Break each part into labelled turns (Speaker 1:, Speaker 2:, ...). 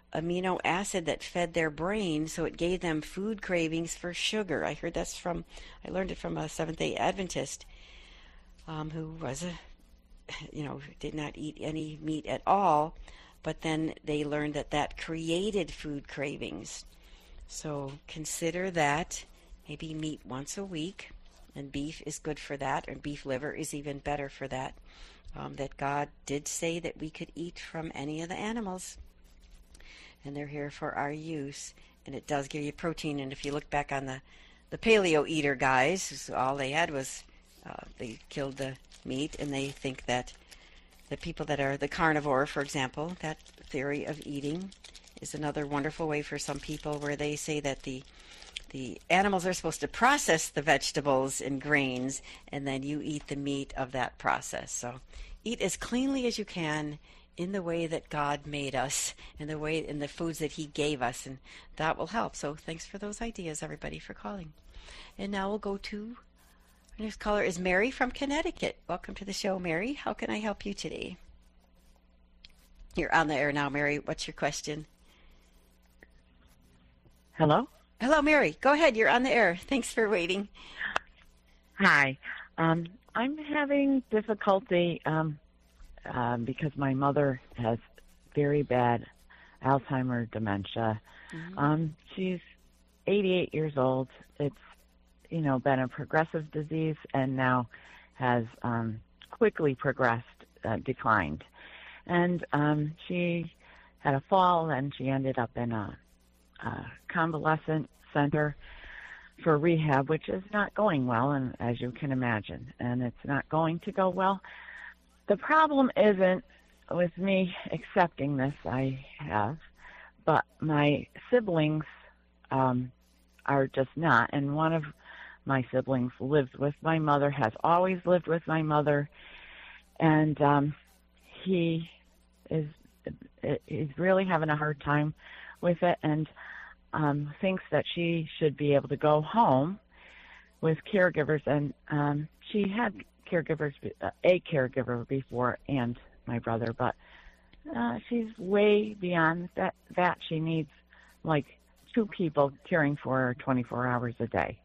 Speaker 1: amino acid that fed their brain, so it gave them food cravings for sugar. I learned it from a Seventh-day Adventist who was did not eat any meat at all, but then they learned that that created food cravings. So consider that, maybe meat once a week, and beef is good for that, and beef liver is even better for that. That God did say that we could eat from any of the animals, and they're here for our use, and it does give you protein. And if you look back on the paleo eater guys, all they had was they killed the meat, and they think that the people that are the carnivore, for example, that theory of eating is another wonderful way for some people, where they say that the animals are supposed to process the vegetables and grains, and then you eat the meat of that process. So eat as cleanly as you can in the way that God made us, in the foods that He gave us, and that will help. So thanks for those ideas, everybody, for calling. And now we'll go to our next caller is Mary from Connecticut. Welcome to the show, Mary. How can I help you today? You're on the air now, Mary. What's your question?
Speaker 2: Hello?
Speaker 1: Hello, Mary. Go ahead. You're on the air. Thanks for waiting.
Speaker 2: Hi. I'm having difficulty because my mother has very bad Alzheimer's dementia.
Speaker 1: Mm-hmm.
Speaker 2: She's 88 years old. It's, been a progressive disease and now has quickly progressed, declined. And she had a fall, and she ended up in a convalescent center for rehab, which is not going well, and as you can imagine, and it's not going to go well. The problem isn't with me accepting this, I have, but my siblings are just not, and one of my siblings lives with my mother, has always lived with my mother, and he's really having a hard time with it, and thinks that she should be able to go home with caregivers, and she had a caregiver before, and my brother, but she's way beyond that. She needs like two people caring for her 24 hours a day.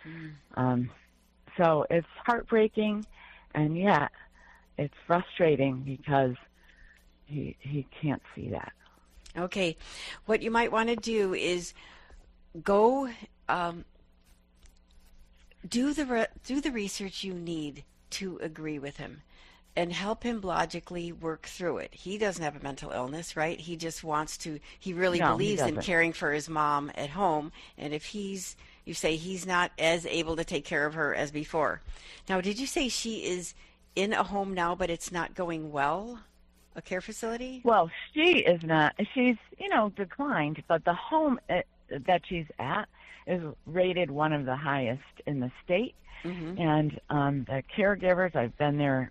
Speaker 2: So it's heartbreaking, and yet it's frustrating because he can't see that.
Speaker 1: Okay. What you might want to do is go do the research you need to agree with him and help him logically work through it. He doesn't have a mental illness, right? He just wants to, he really believes in caring for his mom at home. And if you say he's not as able to take care of her as before. Now, did you say she is in a home now, but it's not going well? A care facility?
Speaker 2: Well, she is not. She's, declined, but the home that she's at is rated one of the highest in the state.
Speaker 1: Mm-hmm.
Speaker 2: And the caregivers, I've been there,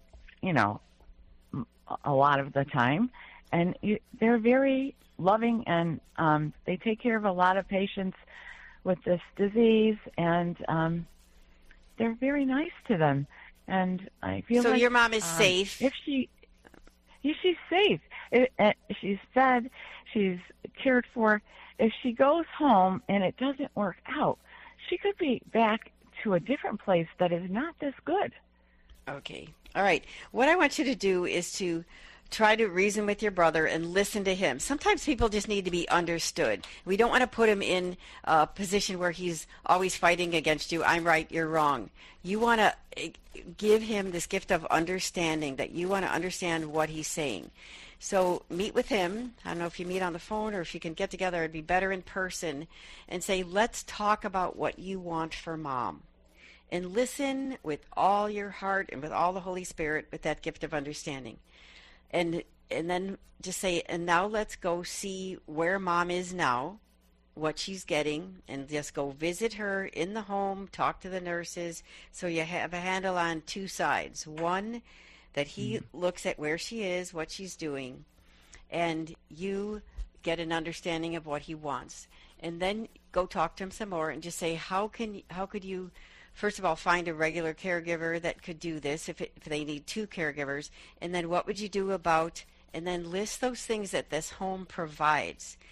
Speaker 2: a lot of the time, and they're very loving, and they take care of a lot of patients with this disease, and they're very nice to them. And I feel
Speaker 1: so your mom is safe.
Speaker 2: She's safe. She's fed. She's cared for. If she goes home and it doesn't work out, she could be back to a different place that is not this good.
Speaker 1: Okay. All right. What I want you to do is to try to reason with your brother and listen to him. Sometimes people just need to be understood. We don't want to put him in a position where he's always fighting against you. I'm right, you're wrong. You want to give him this gift of understanding, that you want to understand what he's saying. So meet with him. I don't know if you meet on the phone or if you can get together. It'd be better in person, and say, let's talk about what you want for mom. And listen with all your heart and with all the Holy Spirit with that gift of understanding. And then just say, and now let's go see where mom is now, what she's getting, and just go visit her in the home, talk to the nurses, so you have a handle on two sides. One, that he looks at where she is, what she's doing, and you get an understanding of what he wants. And then go talk to him some more and just say, how could you, first of all, find a regular caregiver that could do this if they need two caregivers, and then what would you do about, and then list those things that this home provides.